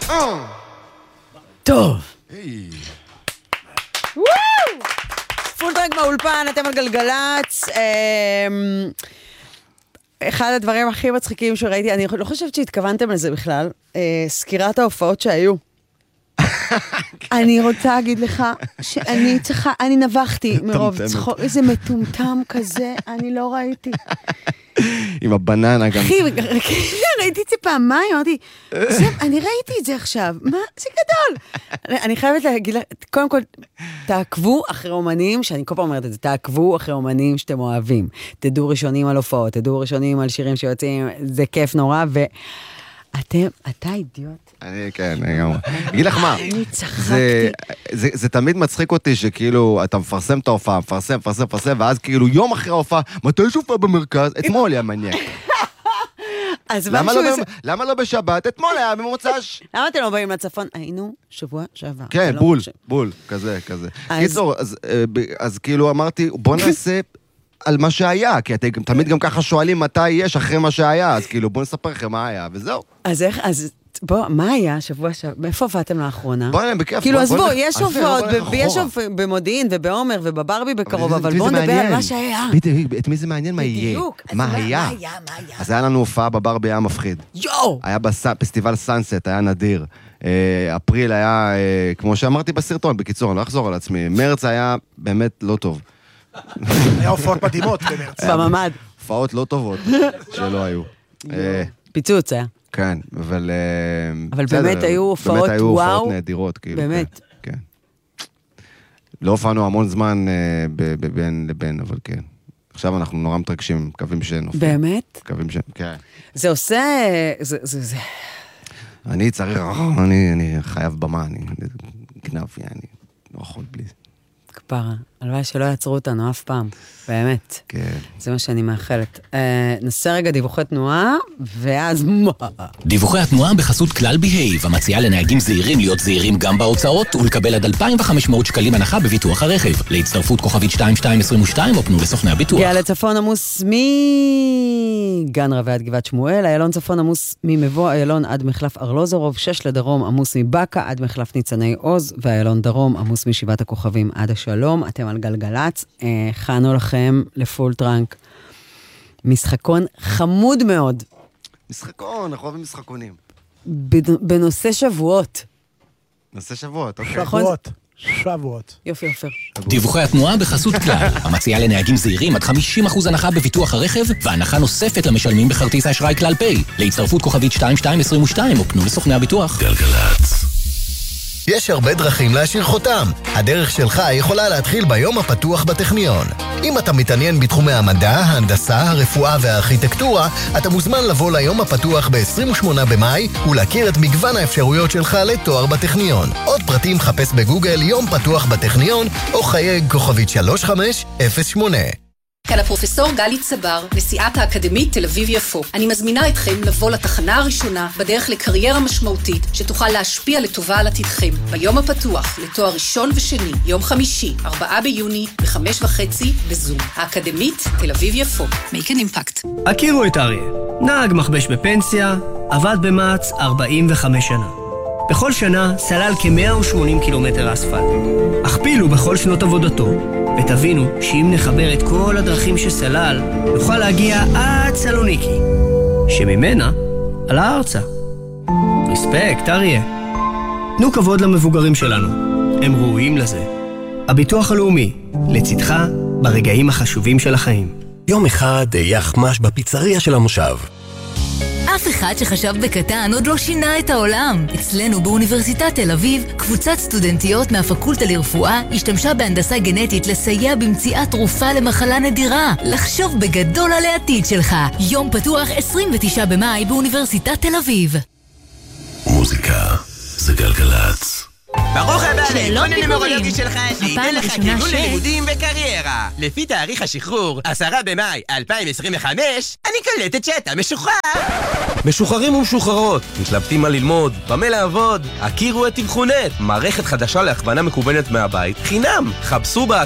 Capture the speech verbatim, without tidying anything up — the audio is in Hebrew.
טוב. פולטרק באולפן, אתם על גלגלץ. אחד הדברים הכי מצחיקים שראיתי, אני לא חושבת שהתכוונתם לזה בכלל, סקירת ההופעות שהיו. אני רוצה להגיד לך שאני צריכה, אני נבחתי מרוב צחוק, איזה מטומטם כזה, אני לא ראיתי. עם הבננה גם. אחי, ראיתי את זה פעמיים, אמרתי, אני ראיתי את זה עכשיו, מה? זה גדול. אני חייבת להגיד, קודם כל, תעקבו אחרי אומנים, שאני כל פעם אומרת את זה, תעקבו אחרי אומנים שאתם אוהבים. תדעו ראשונים על הופעות, תדעו ראשונים על שירים שיוצאים, זה כיף נורא, ואתם, אתה אידיוט. אני, כן, אני גם... אגיד לך מה, אני צחקתי. זה תמיד מצחיק אותי שכאילו, אתה מפרסם את ההופעה, מפרסם, מפרסם, מפרסם, ואז כאילו יום אחרי ההופעה, מתי יש הופעה במרכז? אתמול היה מניאק. למה לא בשבת? אתמול היה ממוצ"ש. למה אתם לא באים לצפון? היינו שבוע שעבר. כן, בול, בול, כזה, כזה. קיצור, אז כאילו אמרתי, בוא נעשה על מה שהיה, כי אתם תמיד גם ככה שואלים מתי יש אחרי מה שהיה, אז כאילו בוא נספר לכם מה היה, וזהו. אז איך, אז... בוא, מה היה שבוע שבוע? מאיפה הופעתם לאחרונה? בוא נהם, בכיף. כאילו, עזבו, יש הופעות, יש הופעות במודיעין ובעומר ובברבי בקרוב, אבל בואו נדבר על מה שהיה. את מי זה מעניין מה יהיה? בדיוק. מה היה? אז היה לנו הופעה בברבי, היה מפחיד. יואו! היה בפסטיבל סאנסט, היה נדיר. אפריל היה, כמו שאמרתי בסרטון, בקיצור, אני לא אחזור על עצמי. מרץ היה באמת לא טוב. היה הופעות מדהימות במרץ. בממד. הופעות לא טובות שלא היו. פיצוץ היה. כן, אבל... אבל באמת היו הופעות, וואו. באמת היו הופעות נהדירות, כאילו. באמת. כן. לא הופענו המון זמן בין לבין, אבל כן. עכשיו אנחנו נורא מתרגשים, מקווים שנופים. באמת? מקווים ש... כן. זה עושה... זה, זה, זה... אני צריך... אני, אני חייב במה, אני... גנב, אני לא יכול בלי זה. כפרה. הלוואי שלא יעצרו אותנו אף פעם. באמת. כן. זה מה שאני מאחלת. נעשה רגע דיווחי תנועה, ואז מה? דיווחי התנועה בחסות כלל בהייב, המציעה לנהגים זהירים להיות זהירים גם בהוצאות, ולקבל עד אלפיים וחמש מאות שקלים הנחה בביטוח הרכב. להצטרפות כוכבית שתיים שתיים עשרים ושתיים, או פנו לסוכני הביטוח. גאה לצפון עמוס מגן רבי עד גבעת שמואל, איילון צפון עמוס ממבוא איילון עד מחלף ארלוזורוב, שש לדרום עמוס מבקה עד מחלף ניצני עוז, ואיילון דרום עמוס משבעת הכוכבים עד השלום. אתם על גלגלץ, הכנו לכם לפול טרנק משחקון חמוד מאוד. משחקון, אנחנו אוהבים משחקונים. בנושא שבועות. נושא שבועות, אוקיי. שבועות, שבועות. יופי, יופי. דיווחי התנועה בחסות כלל, המציעה לנהגים זהירים עד חמישים אחוז הנחה בביטוח הרכב, והנחה נוספת למשלמים בכרטיס האשראי כלל פיי. להצטרפות כוכבית שתיים שתיים עשרים ושתיים, או פנו לסוכני הביטוח. גלגלץ. יש הרבה דרכים להשאיר חותם. הדרך שלך יכולה להתחיל ביום הפתוח בטכניון. אם אתה מתעניין בתחומי המדע, ההנדסה, הרפואה והארכיטקטורה, אתה מוזמן לבוא ליום הפתוח ב-עשרים ושמונה במאי ולהכיר את מגוון האפשרויות שלך לתואר בטכניון. עוד פרטים חפש בגוגל יום פתוח בטכניון או חייג כוכבית שלוש חמש אפס שמונה. כאן הפרופסור גלי צבר, נשיאת האקדמית תל אביב יפו. אני מזמינה אתכם לבוא לתחנה הראשונה בדרך לקריירה משמעותית שתוכל להשפיע לטובה על עתידכם. ביום הפתוח, לתואר ראשון ושני, יום חמישי, ארבעה ביוני, בחמש וחצי, בזום. האקדמית תל אביב יפו. Make an impact. הכירו את אריה. נהג מכבש בפנסיה, עבד במעץ ארבעים וחמש שנה. בכל שנה סלל כ-מאה ושמונים קילומטר אספלט. הכפילו בכל שנות עבודתו, ותבינו שאם נחבר את כל הדרכים שסלל, נוכל להגיע עד סלוניקי, שממנה על הארצה. רספקט, אריה. תנו כבוד למבוגרים שלנו, הם ראויים לזה. הביטוח הלאומי, לצדך ברגעים החשובים של החיים. יום אחד יחמש בפיצריה של המושב. אף אחד שחשב בקטן עוד לא שינה את העולם. אצלנו באוניברסיטת תל אביב, קבוצת סטודנטיות מהפקולטה לרפואה השתמשה בהנדסה גנטית לסייע במציאת תרופה למחלה נדירה. לחשוב בגדול על העתיד שלך. יום פתוח עשרים ותשעה במאי באוניברסיטת תל אביב. מוזיקה זה גלגלץ. ברוך הבא לעקרון הנומרולוגי שלך שייתן לך כיוון ללימודים וקריירה. לפי תאריך השחרור, עשרה במאי אלפיים עשרים וחמש, אני קולטת שאתה משוחרר. משוחררים ומשוחררות, מתלבטים מה ללמוד, במה לעבוד, הכירו את תבחונת, מערכת חדשה להכוונה מקוונת מהבית, חינם. חפשו באתר